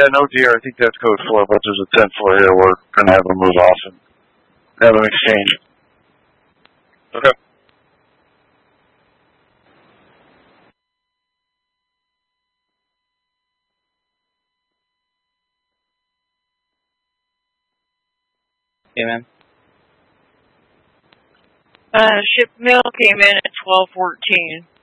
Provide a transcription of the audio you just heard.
no deer. I think that's code 4, but there's a 10-4 here. We're going to have them move off and have an exchange. Okay. Amen. Ship mail came in at 12:14.